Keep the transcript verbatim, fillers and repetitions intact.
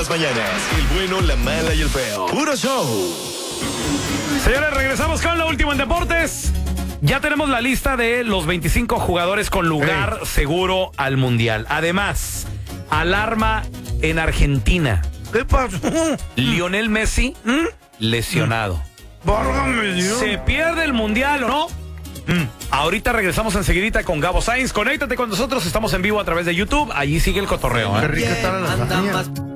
las mañanas. El bueno, la mala y el feo. Puro show. Señores, regresamos con lo último en deportes. Ya tenemos la lista de los veinticinco jugadores con lugar hey. seguro al Mundial. Además, alarma en Argentina. ¿Qué pasó? Lionel Messi ¿Mm? lesionado. Válgame Dios. ¿Se pierde el Mundial o no? Mm. Ahorita regresamos enseguidita con Gabo Sainz. Conéctate con nosotros, estamos en vivo a través de YouTube. Allí sigue el cotorreo. ¿eh? Qué rica está la lasaña.